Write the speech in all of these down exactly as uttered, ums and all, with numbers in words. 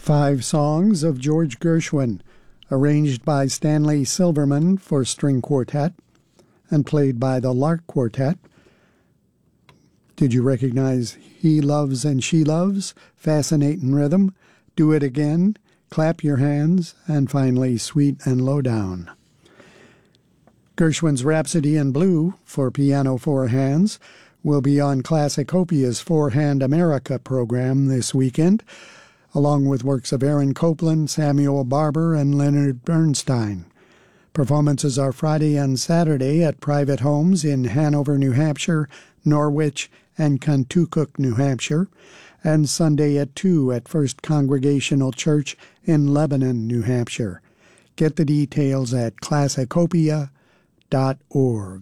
Five songs of George Gershwin, arranged by Stanley Silverman for string quartet and played by the Lark Quartet. Did you recognize He Loves and She Loves, Fascinating Rhythm, Do It Again, Clap Your Hands, and finally Sweet and Lowdown. Gershwin's Rhapsody in Blue for piano four hands will be on Classicopia's Four Hand America program this weekend, along with works of Aaron Copland, Samuel Barber, and Leonard Bernstein. Performances are Friday and Saturday at private homes in Hanover, New Hampshire, Norwich, and Kentucky, New Hampshire, and Sunday at two at First Congregational Church in Lebanon, New Hampshire. Get the details at classicopia dot org.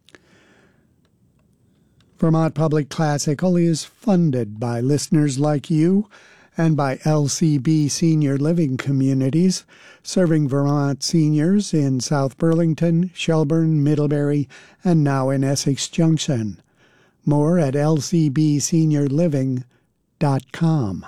Vermont Public Classical is funded by listeners like you and by L C B Senior Living Communities, serving Vermont seniors in South Burlington, Shelburne, Middlebury, and now in Essex Junction. More at l c b senior living dot com.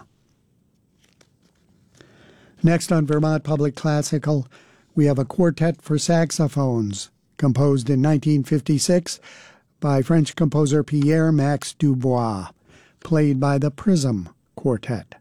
Next on Vermont Public Classical, we have a quartet for saxophones, composed in nineteen fifty-six by French composer Pierre Max Dubois, played by the Prism Quartet.